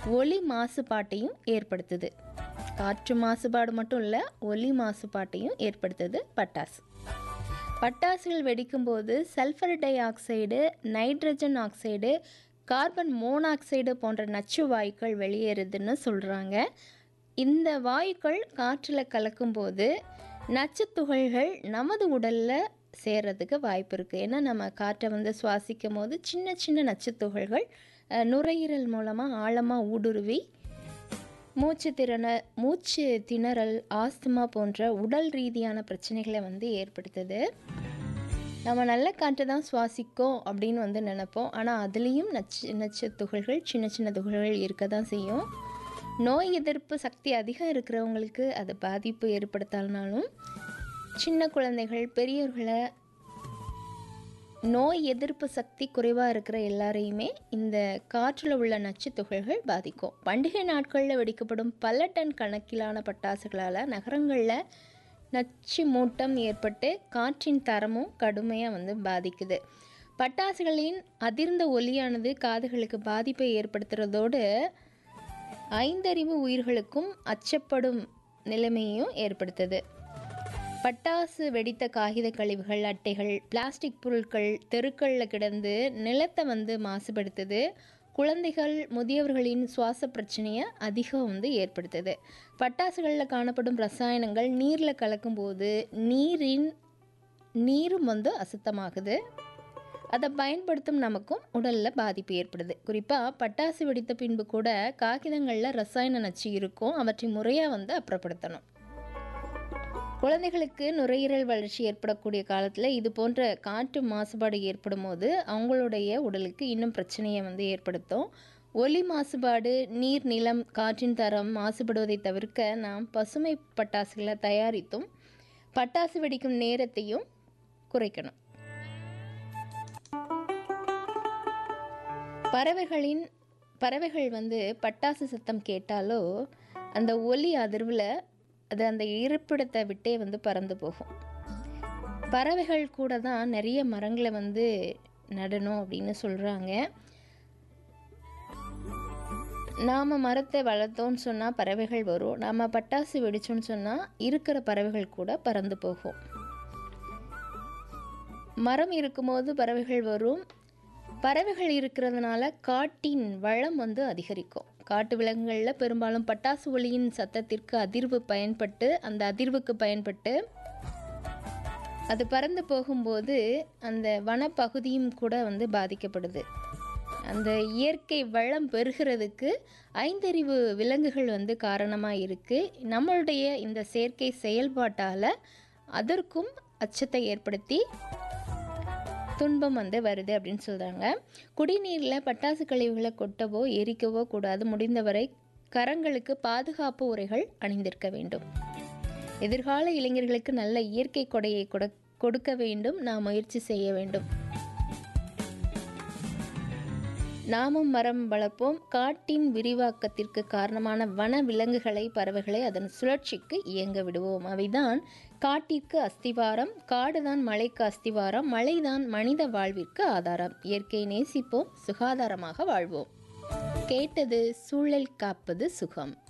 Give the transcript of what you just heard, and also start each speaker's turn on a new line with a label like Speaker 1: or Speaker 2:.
Speaker 1: ஒலி மாசுபாட்டையும் ஏற்படுத்துது. காற்று மாசுபாடு மட்டும் இல்லை, ஒலி மாசுபாட்டையும் ஏற்படுத்துது பட்டாசு. பட்டாசுகள் வெடிக்கும்போது sulphur di oxide, nitrogen oxide, carbon monoxide போன்ற நச்சு வாயுக்கள் வெளியேறுதுன்னு சொல்கிறாங்க. இந்த வாயுக்கள் காற்றில் கலக்கும்போது நச்சு துகள்கள் நமது உடலில் சேர்றதுக்கு வாய்ப்பு இருக்குது. ஏன்னா நம்ம காற்றை சுவாசிக்கும் போது சின்ன சின்ன நச்சு துகள்கள் நுரையீரல் மூலமாக ஆழமாக ஊடுருவி மூச்சு திணறல், ஆஸ்துமா போன்ற உடல் ரீதியான பிரச்சனைகளை ஏற்படுத்துது. நம்ம நல்ல காற்றை தான் சுவாசிக்கோம் அப்படின்னு நினைப்போம். ஆனால் அதுலேயும் நச்சு துகள்கள், சின்ன சின்ன துகள்கள் இருக்க தான் செய்யும். நோய் எதிர்ப்பு சக்தி அதிகம் இருக்கிறவங்களுக்கு அது பாதிப்பு ஏற்படுத்தாலும், சின்ன குழந்தைகள், பெரியவர்களை, நோய் எதிர்ப்பு சக்தி குறைவாக இருக்கிற எல்லாரையுமே இந்த காற்றில் உள்ள நச்சு துகள்கள் பாதிக்கும். பண்டிகை நாட்களில் வெடிக்கப்படும் பல டன் கணக்கிலான பட்டாசுகளால் நகரங்களில் நச்சு மூட்டம் ஏற்பட்டு காற்றின் தரமும் கடுமையாக பாதிக்குது. பட்டாசுகளின் அதிர்ந்த ஒலியானது காதுகளுக்கு பாதிப்பை ஏற்படுத்துறதோடு ஐந்தறிவு உயிர்களுக்கும் அச்சப்படும் நிலைமையும் ஏற்படுத்துது. பட்டாசு வெடித்த காகித கழிவுகள், அட்டைகள், பிளாஸ்டிக் பொருட்கள் தெருக்களில் கிடந்து நிலத்தை மாசுபடுத்துது. குழந்தைகள், முதியவர்களின் சுவாச பிரச்சனையை அதிகம் ஏற்படுத்துது. பட்டாசுகளில் காணப்படும் ரசாயனங்கள் நீரில் கலக்கும்போது நீரும் அசுத்தமாகுது. அதை பயன்படுத்தும் நமக்கும் உடலில் பாதிப்பு ஏற்படுது. குறிப்பாக பட்டாசு வெடித்த பின்பு கூட காகிதங்களில் ரசாயன நச்சு இருக்கும். அவற்றை முறையாக அப்புறப்படுத்தணும். குழந்தைகளுக்கு நுரையீரல் வளர்ச்சி ஏற்படக்கூடிய காலத்தில் இது போன்ற காற்று மாசுபாடு ஏற்படும் போது அவங்களுடைய உடலுக்கு இன்னும் பிரச்சனையை ஏற்படுத்தும். ஒலி மாசுபாடு, நீர், நிலம், காற்றின் தரம் மாசுபடுவதை தவிர்க்க நாம் பசுமை பட்டாசுகளை தயாரித்தும் பட்டாசு வெடிக்கும் நேரத்தையும் குறைக்கணும். பறவைகள் பட்டாசு சத்தம் கேட்டாலோ அந்த ஒலி அதிர்வில் அது அந்த இருப்பிடத்தை விட்டே பறந்து போகும். பறவைகள் கூட தான் நிறைய மரங்களை நடணும் அப்படின்னு சொல்கிறாங்க. நாம் மரத்தை வளர்த்தோன்னு சொன்னால் பறவைகள் வரும். நாம் பட்டாசு வெடிச்சோன்னு சொன்னால் இருக்கிற பறவைகள் கூட பறந்து போகும். மரம் இருக்கும்போது பறவைகள் வரும். பறவைகள் இருக்கிறதுனால காட்டின் வளம் அதிகரிக்கும். காட்டு விலங்குகளில் பெரும்பாலும் பட்டாசு ஒலியின் சத்தத்திற்கு அந்த அதிர்வுக்கு பயன்பட்டு அது பறந்து போகும்போது அந்த வனப்பகுதியும் கூட பாதிக்கப்படுது. அந்த இயற்கை வளம் பெறுகிறதுக்கு ஐந்தறிவு விலங்குகள் காரணமாக இருக்குது. நம்மளுடைய இந்த செயற்கை செயல்பாட்டால் அதற்கும் அச்சத்தை ஏற்படுத்தி துன்பம் வருது அப்படின்னு சொல்கிறாங்க. குடிநீரில் பட்டாசு கழிவுகளை கொட்டவோ எரிக்கவோ கூடாது. முடிந்தவரை கரங்களுக்கு பாதுகாப்பு உரைகள் அணிந்திருக்க வேண்டும். எதிர்கால இளைஞர்களுக்கு நல்ல இயற்கை கொடையை கொடுக்க வேண்டும். நாம் முயற்சி செய்ய வேண்டும். நாமும் மரம் வளர்ப்போம். காட்டின் விரிவாக்கத்திற்கு காரணமான வன விலங்குகளை, பறவைகளை அதன் சுழற்சிக்கு இயங்க விடுவோம். அவைதான் காட்டிற்கு அஸ்திவாரம். காடுதான் மழைக்கு அஸ்திவாரம். மழைதான் மனித வாழ்விற்கு ஆதாரம். இயற்கையை நேசிப்போம், சுகாதாரமாக வாழ்வோம். கேட்டது சூழல் காப்பது சுகம்.